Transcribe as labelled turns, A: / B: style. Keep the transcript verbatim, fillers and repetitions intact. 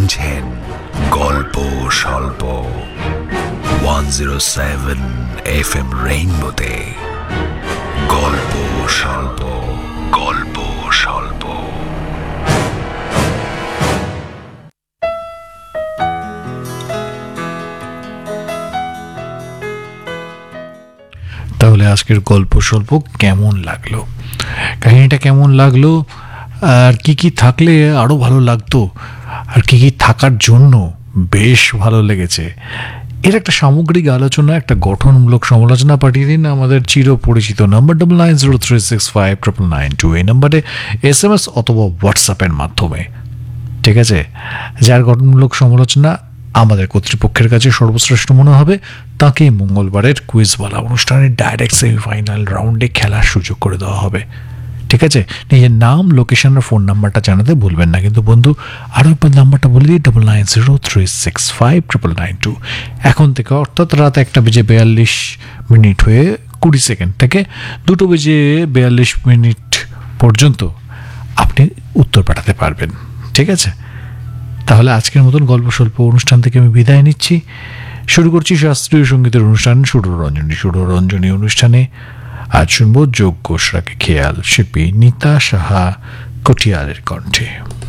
A: শুনছেন গল্প স্বল্প one zero seven F M রেইনবোতে। গল্প স্বল্প, গল্প স্বল্প।
B: তাহলে আজকের গল্প স্বল্প কেমন লাগলো, কাহিনীটা কেমন লাগলো, আর কি কি থাকলে আরও ভালো লাগতো, আর কি কি থাকার জন্য বেশ ভালো লেগেছে, এর একটা সামগ্রিক আলোচনা, একটা গঠনমূলক সমালোচনা পাঠিয়ে দিন আমাদের চিরপরিচিত number double nine zero three six five triple nine two এই নাম্বারে এস এম এস অথবা হোয়াটসঅ্যাপের মাধ্যমে। ঠিক আছে, যার গঠনমূলক সমালোচনা আমাদের কর্তৃপক্ষের কাছে সর্বশ্রেষ্ঠ মনে হবে তাকেই মঙ্গলবারের কুইজওয়ালা অনুষ্ঠানের ডাইরেক্ট সেমিফাইনাল রাউন্ডে খেলার সুযোগ করে দেওয়া হবে। ঠিক আছে, নিজের নাম, লোকেশন আর ফোন নাম্বারটা জানাতে ভুলবেন না। কিন্তু বন্ধু, আরও একবার নাম্বারটা বলে দিই, double nine zero three six five triple nine two. এখন থেকে অর্থাৎ রাত একটা বেজে বিয়াল্লিশ মিনিট হয়ে কুড়ি সেকেন্ড থেকে দুটো বেজে বিয়াল্লিশ মিনিট পর্যন্ত আপনি উত্তর পাঠাতে পারবেন। ঠিক আছে, তাহলে আজকের মতন গল্প স্বল্প অনুষ্ঠান থেকে আমি বিদায় নিচ্ছি। শুরু করছি শাস্ত্রীয় সঙ্গীতের অনুষ্ঠান সুররঞ্জনী। সুররঞ্জনী অনুষ্ঠানে আজ শুনবো যোগ ঘোষরাকে খেয়াল, শিল্পী নিতা সাহা কটিয়ালের কণ্ঠে।